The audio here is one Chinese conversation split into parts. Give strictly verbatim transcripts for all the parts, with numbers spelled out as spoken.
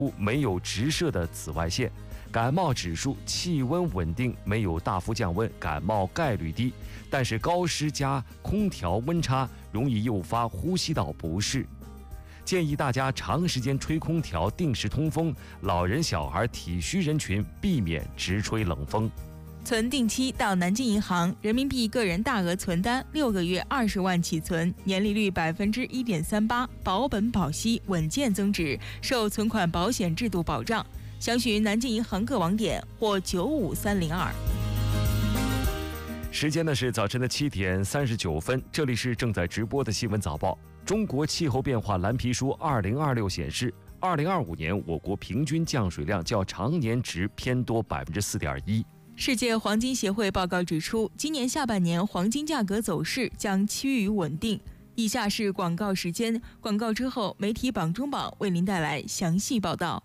没有直射的紫外线，感冒指数气温稳定，没有大幅降温，感冒概率低。但是高湿加空调温差容易诱发呼吸道不适，建议大家长时间吹空调，定时通风，老人小孩体虚人群避免直吹冷风。 存定期到南京银行，人民币个人大额存单六个月二十万起存，年利率百分之一点三八，保本保息，稳健增值，受存款保险制度保障。详询南京银行各网点或九五三零二。 时间呢是早晨的七点三十九分，这里是正在直播的新闻早报。中国气候变化蓝皮书二零二六显示，二零二五年我国平均降水量较常年值偏多百分之四点一。 世界黄金协会报告指出，今年下半年黄金价格走势将趋于稳定。以下是广告时间，广告之后，媒体榜中榜为您带来详细报道。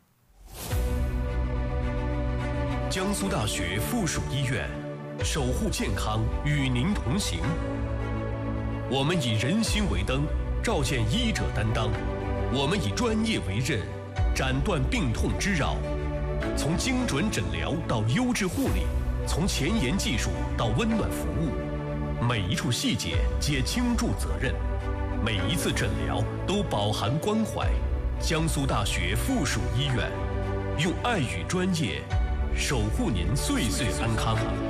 江苏大学附属医院，守护健康，与您同行。我们以人心为灯，照见医者担当；我们以专业为刃，斩断病痛之扰。从精准诊疗到优质护理，从前沿技术到温暖服务，每一处细节皆倾注责任，每一次诊疗都饱含关怀。江苏大学附属医院，用爱与专业守护您岁岁安康。